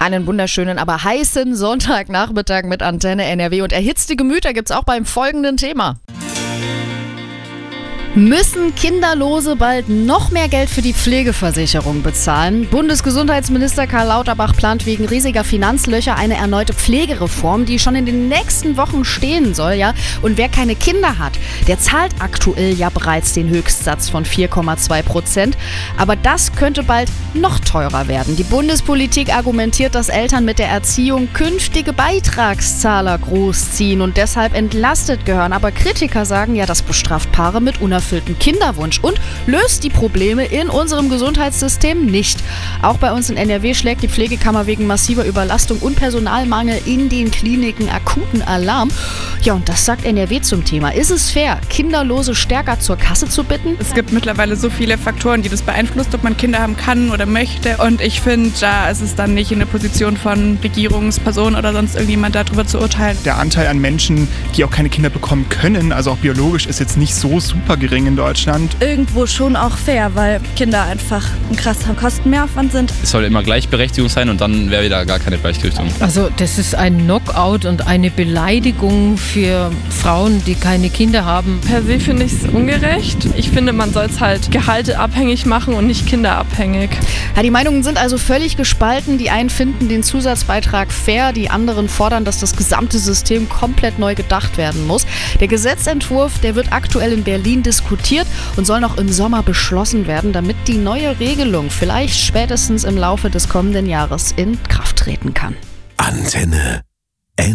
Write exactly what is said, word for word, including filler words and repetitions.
Einen wunderschönen, aber heißen Sonntagnachmittag mit Antenne N R W und erhitzte Gemüter gibt's auch beim folgenden Thema. Müssen Kinderlose bald noch mehr Geld für die Pflegeversicherung bezahlen? Bundesgesundheitsminister Karl Lauterbach plant wegen riesiger Finanzlöcher eine erneute Pflegereform, die schon in den nächsten Wochen stehen soll, ja. Und wer keine Kinder hat, der zahlt aktuell ja bereits den Höchstsatz von vier Komma zwei Prozent. Aber das könnte bald noch teurer werden. Die Bundespolitik argumentiert, dass Eltern mit der Erziehung künftige Beitragszahler großziehen und deshalb entlastet gehören. Aber Kritiker sagen ja, das bestraft Paare mit unerfülltem Kinderwunsch und löst die Probleme in unserem Gesundheitssystem nicht. Auch bei uns in N R W schlägt die Pflegekammer wegen massiver Überlastung und Personalmangel in den Kliniken akuten Alarm. Ja, und das sagt N R W zum Thema. Ist es fair, Kinderlose stärker zur Kasse zu bitten? Es gibt mittlerweile so viele Faktoren, die das beeinflusst, ob man Kinder haben kann oder möchte. Und ich finde, da ist es dann nicht in der Position von Regierungspersonen oder sonst irgendjemand darüber zu urteilen. Der Anteil an Menschen, die auch keine Kinder bekommen können, also auch biologisch, ist jetzt nicht so super gering in Deutschland. Irgendwo schon auch fair, weil Kinder einfach ein krasser Kostenmehraufwand sind. Es soll immer Gleichberechtigung sein und dann wäre wieder gar keine Gleichgewichtung. Also das ist ein Knockout und eine Beleidigung für Frauen, die keine Kinder haben. Per se finde ich es ungerecht. Ich finde, man soll es halt gehalteabhängig machen und nicht kinderabhängig. Ja, die Meinungen sind also völlig gespalten. Die einen finden den Zusatzbeitrag fair, die anderen fordern, dass das gesamte System komplett neu gedacht werden muss. Der Gesetzentwurf, der wird aktuell in Berlin diskutiert und soll noch im Sommer beschlossen werden, damit die neue Regelung vielleicht spätestens im Laufe des kommenden Jahres in Kraft treten kann. Antenne.